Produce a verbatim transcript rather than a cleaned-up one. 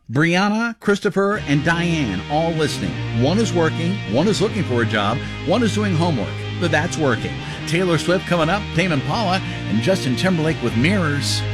Brianna, Christopher, and Diane all listening. One is working, one is looking for a job, one is doing homework. But that's working. Taylor Swift coming up, Tame Impala, and Justin Timberlake with Mirrors.